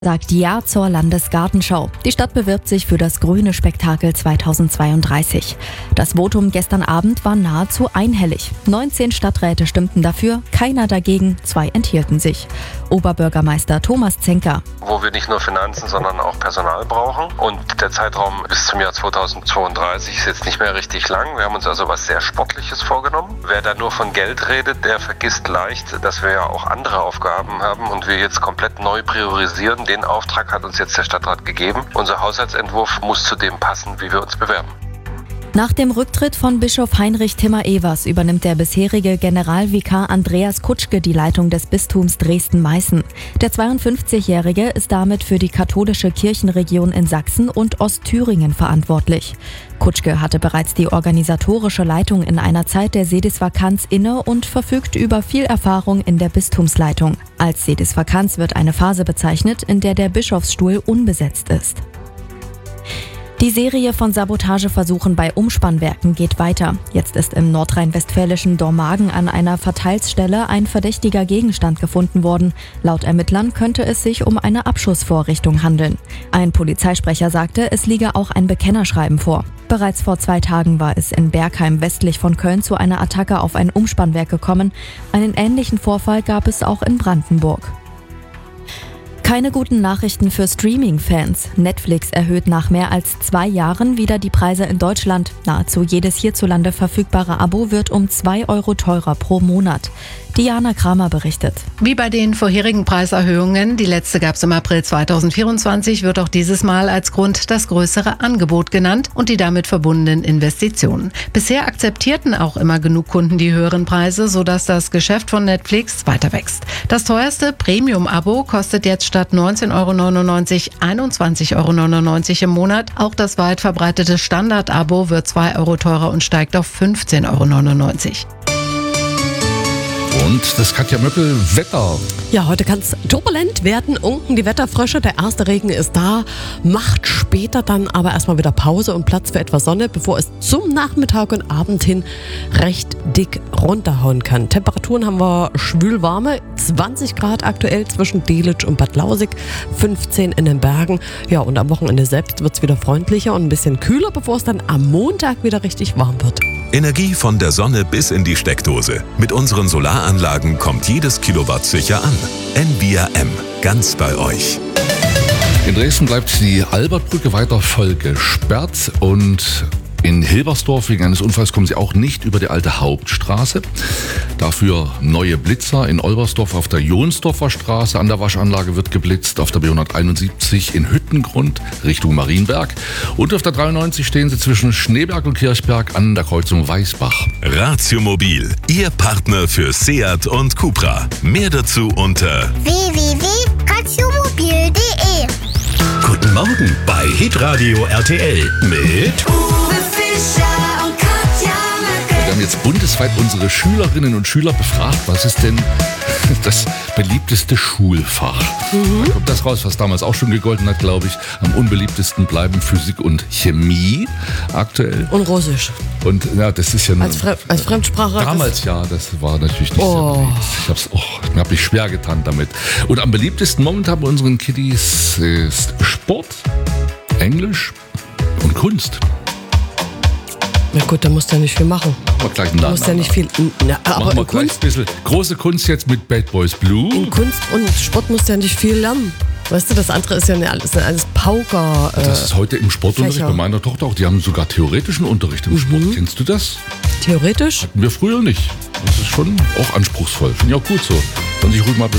Sagt Ja zur Landesgartenschau. Die Stadt bewirbt sich für das grüne Spektakel 2032. Das Votum gestern Abend war nahezu einhellig. 19 Stadträte stimmten dafür, keiner dagegen, 2 enthielten sich. Oberbürgermeister Thomas Zenker. Wo wir nicht nur Finanzen, sondern auch Personal brauchen. Und der Zeitraum bis zum Jahr 2032 ist jetzt nicht mehr richtig lang. Wir haben uns also was sehr Sportliches vorgenommen. Wer da nur von Geld redet, der vergisst leicht, dass wir ja auch andere Aufgaben haben und wir jetzt komplett neu priorisieren. Den Auftrag hat uns jetzt der Stadtrat gegeben. Unser Haushaltsentwurf muss zu dem passen, wie wir uns bewerben. Nach dem Rücktritt von Bischof Heinrich Timmer-Evers übernimmt der bisherige Generalvikar Andreas Kutschke die Leitung des Bistums Dresden-Meißen. Der 52-Jährige ist damit für die katholische Kirchenregion in Sachsen und Ostthüringen verantwortlich. Kutschke hatte bereits die organisatorische Leitung in einer Zeit der Sedisvakanz inne und verfügt über viel Erfahrung in der Bistumsleitung. Als Sedisvakanz wird eine Phase bezeichnet, in der der Bischofsstuhl unbesetzt ist. Die Serie von Sabotageversuchen bei Umspannwerken geht weiter. Jetzt ist im nordrhein-westfälischen Dormagen an einer Verteilstelle ein verdächtiger Gegenstand gefunden worden. Laut Ermittlern könnte es sich um eine Abschussvorrichtung handeln. Ein Polizeisprecher sagte, es liege auch ein Bekennerschreiben vor. Bereits vor 2 Tagen war es in Bergheim westlich von Köln zu einer Attacke auf ein Umspannwerk gekommen. Einen ähnlichen Vorfall gab es auch in Brandenburg. Keine guten Nachrichten für Streaming-Fans. Netflix erhöht nach mehr als 2 Jahren wieder die Preise in Deutschland. Nahezu jedes hierzulande verfügbare Abo wird um 2 Euro teurer pro Monat. Diana Kramer berichtet. Wie bei den vorherigen Preiserhöhungen, die letzte gab es im April 2024, wird auch dieses Mal als Grund das größere Angebot genannt und die damit verbundenen Investitionen. Bisher akzeptierten auch immer genug Kunden die höheren Preise, sodass das Geschäft von Netflix weiter wächst. Das teuerste Premium-Abo kostet jetzt statt 19,99 € 21,99 € im Monat. Auch das weit verbreitete Standard-Abo wird 2 Euro teurer und steigt auf 15,99 €. Und das Katja Möckel, Wetter. Ja, heute kann es turbulent werden. Unken die Wetterfrösche, der erste Regen ist da, macht später dann aber erstmal wieder Pause und Platz für etwas Sonne, bevor es zum Nachmittag und Abend hin recht dick runterhauen kann. Temperaturen haben wir schwülwarme, 20 Grad aktuell zwischen Delitzsch und Bad Lausig, 15 in den Bergen. Ja, und am Wochenende selbst wird es wieder freundlicher und ein bisschen kühler, bevor es dann am Montag wieder richtig warm wird. Energie von der Sonne bis in die Steckdose. Mit unseren Solaranlagen kommt jedes Kilowatt sicher an. NBRM, ganz bei euch. In Dresden bleibt die Albertbrücke weiter voll gesperrt und in Hilbersdorf wegen eines Unfalls kommen sie auch nicht über die alte Hauptstraße. Dafür neue Blitzer in Olbersdorf auf der Jonsdorfer Straße. An der Waschanlage wird geblitzt. Auf der B171 in Hüttengrund Richtung Marienberg. Und auf der 93 stehen sie zwischen Schneeberg und Kirchberg an der Kreuzung Weißbach. Ratio Mobil, Ihr Partner für Seat und Cupra. Mehr dazu unter www.ratiomobil.de. Guten Morgen bei Hitradio RTL mit Wir haben jetzt bundesweit unsere Schülerinnen und Schüler befragt, was ist denn das beliebteste Schulfach? Da kommt das raus, was damals auch schon gegolten hat, glaube ich. Am unbeliebtesten bleiben Physik und Chemie aktuell. Und Russisch. Und ja, das ist ja als Fremdsprache. Damals ja, das war natürlich nicht so beliebt. Ich habe mich schwer getan damit. Und am beliebtesten momentan bei unseren Kiddies ist Sport, Englisch und Kunst. Na gut, da musst du ja nicht viel machen. Da musst ja nicht viel. Aber in Kunst, ein bisschen große Kunst jetzt mit Bad Boys Blue. In Kunst und Sport musst du ja nicht viel lernen. Weißt du, das andere ist ja alles Pauker. Das ist heute im Sportunterricht Fächer. bei meiner Tochter auch. Die haben sogar theoretischen Unterricht im Sport. Kennst du das? Theoretisch? Hatten wir früher nicht. Das ist schon auch anspruchsvoll. Finde ich auch gut so. Kann sich ruhig mal bewerben.